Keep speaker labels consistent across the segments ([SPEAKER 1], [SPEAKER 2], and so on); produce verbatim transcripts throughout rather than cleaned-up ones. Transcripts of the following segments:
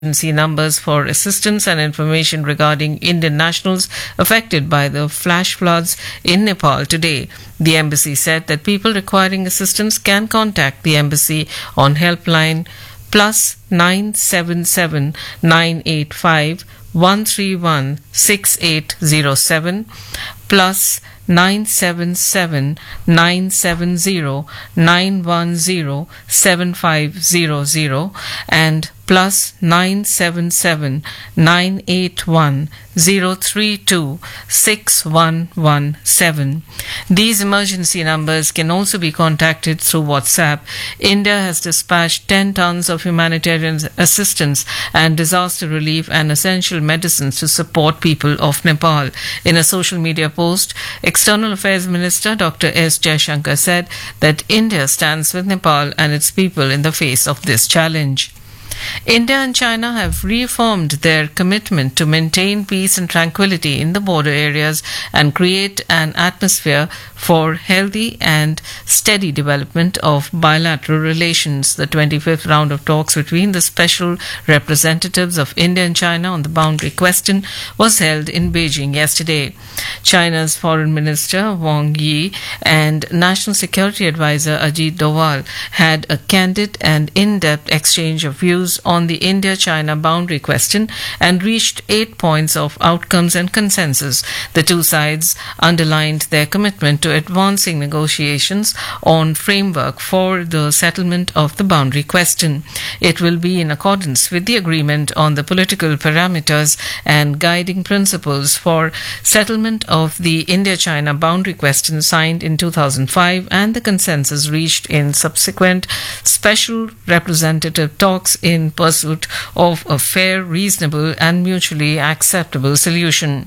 [SPEAKER 1] emergency numbers for assistance and information regarding Indian nationals affected by the flash floods in Nepal today. The embassy said that people requiring assistance can contact the embassy on helpline plus nine seven seven nine eight five one three one six eight zero seven plus nine seven seven nine seven zero nine one zero seven five zero zero and plus nine seven seven nine eight one zero three two six one one seven. These emergency numbers can also be contacted through WhatsApp. India has dispatched ten tons of humanitarian assistance and disaster relief and essential medicines to support people of Nepal. In a social media post, External Affairs Minister Doctor S. Jaishankar said that India stands with Nepal and its people in the face of this challenge. India and China have reaffirmed their commitment to maintain peace and tranquility in the border areas and create an atmosphere for healthy and steady development of bilateral relations. The twenty-fifth round of talks between the special representatives of India and China on the boundary question was held in Beijing yesterday. China's Foreign Minister Wang Yi and National Security Advisor Ajit Doval had a candid and in-depth exchange of views on the India-China boundary question and reached eight points of outcomes and consensus. The two sides underlined their commitment to advancing negotiations on framework for the settlement of the boundary question. It will be in accordance with the agreement on the political parameters and guiding principles for settlement of the India-China boundary question signed in two thousand five and the consensus reached in subsequent special representative talks in pursuit of a fair, reasonable and mutually acceptable solution.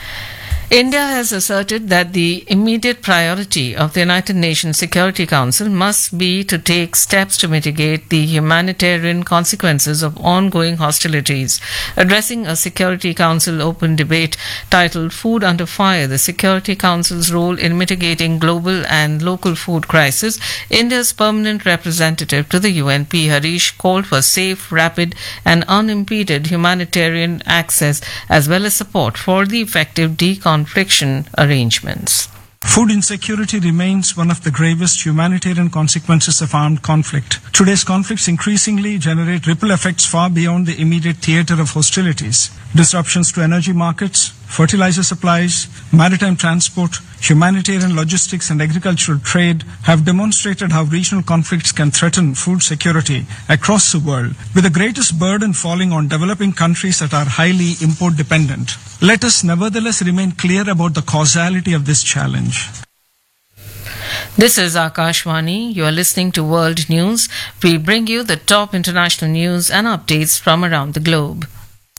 [SPEAKER 1] India has asserted that the immediate priority of the United Nations Security Council must be to take steps to mitigate the humanitarian consequences of ongoing hostilities. Addressing a Security Council open debate titled Food Under Fire, the Security Council's role in mitigating global and local food crisis, India's permanent representative to the U N, P. Harish, called for safe, rapid and unimpeded humanitarian access as well as support for the effective deconfliction confliction arrangements.
[SPEAKER 2] Food insecurity remains one of the gravest humanitarian consequences of armed conflict. Today's conflicts increasingly generate ripple effects far beyond the immediate theater of hostilities. Disruptions to energy markets, fertilizer supplies, maritime transport, humanitarian logistics and agricultural trade have demonstrated how regional conflicts can threaten food security across the world, with the greatest burden falling on developing countries that are highly import dependent. Let us nevertheless remain clear about the causality of this challenge.
[SPEAKER 1] This is Akashvani. You are listening to World News. We bring you the top international news and updates from around the globe.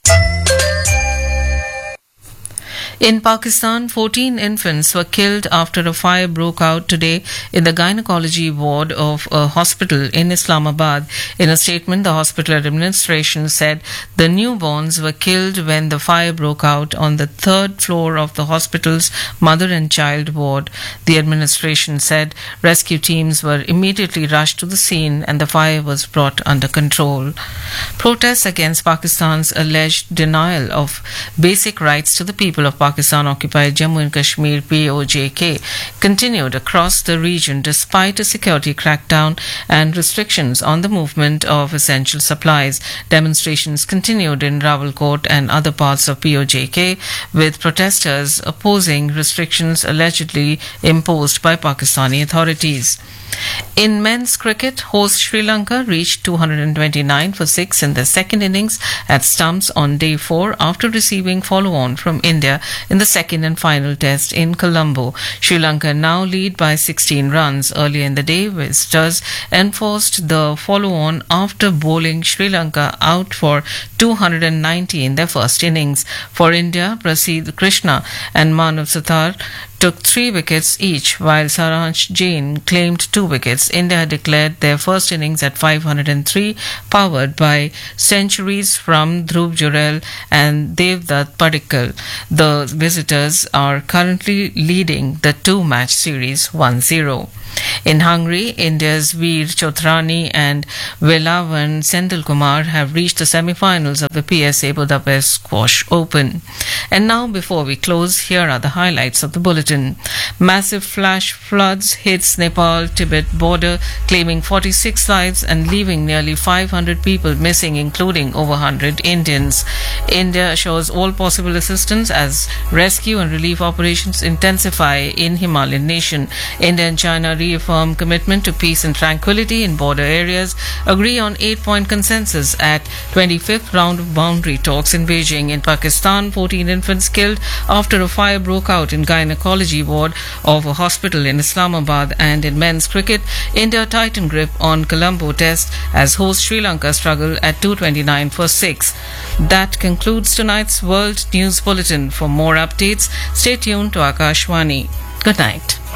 [SPEAKER 1] In Pakistan, fourteen infants were killed after a fire broke out today in the gynecology ward of a hospital in Islamabad. In a statement, the hospital administration said the newborns were killed when the fire broke out on the third floor of the hospital's mother and child ward. The administration said rescue teams were immediately rushed to the scene and the fire was brought under control. Protests against Pakistan's alleged denial of basic rights to the people of Pakistan Pakistan-occupied Jammu and Kashmir P O J K continued across the region despite a security crackdown and restrictions on the movement of essential supplies. Demonstrations continued in Rawalkot and other parts of P O J K, with protesters opposing restrictions allegedly imposed by Pakistani authorities. In men's cricket, host Sri Lanka reached two hundred twenty-nine for six in the second innings at stumps on day four after receiving follow-on from India in the second and final test in Colombo. Sri Lanka now lead by sixteen runs. Earlier in the day, visitors enforced the follow-on after bowling Sri Lanka out for two hundred ninety in their first innings. For India, Prasidh Krishna and Manav Sathar took three wickets each, while Saransh Jain claimed two wickets. India declared their first innings at five hundred three, powered by centuries from Dhruv Jurel and Devdutt Padikkal. The visitors are currently leading the two-match series one zero. In Hungary, India's Veer Chotrani and Velavan Senthilkumar have reached the semi-finals of the P S A Budapest Squash Open. And now, before we close, here are the highlights of the bulletin. Massive flash floods hits Nepal-Tibet border, claiming forty-six lives and leaving nearly five hundred people missing, including over one hundred Indians. India assures all possible assistance as rescue and relief operations intensify in Himalayan nation. India and China reaffirm commitment to peace and tranquility in border areas, agree on eight-point consensus at twenty-fifth round of boundary talks in Beijing. In Pakistan, fourteen infants killed after a fire broke out in gynecology ward of a hospital in Islamabad. And in men's cricket, India tighten grip on Colombo test as host Sri Lanka struggle at two twenty-nine for six. That concludes tonight's World News Bulletin. For more updates, stay tuned to Akashwani. Good night.